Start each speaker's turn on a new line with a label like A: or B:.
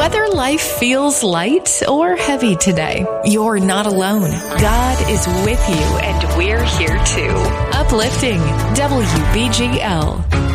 A: Whether life feels light or heavy today, you're not alone. God is with you, and we're here too. Uplifting WBGL.